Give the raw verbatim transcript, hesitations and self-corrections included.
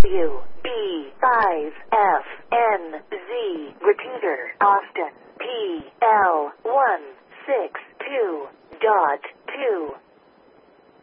U B five F N Z. Repeater. Austin. P L one six two dot two.